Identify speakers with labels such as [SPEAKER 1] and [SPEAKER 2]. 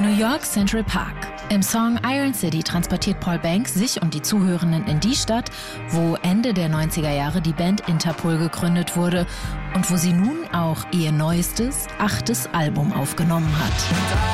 [SPEAKER 1] New York Central Park. Im Song Iron City transportiert Paul Banks sich und die Zuhörenden in die Stadt, wo Ende der 90er Jahre die Band Interpol gegründet wurde und wo sie nun auch ihr neuestes, 8. Album aufgenommen hat.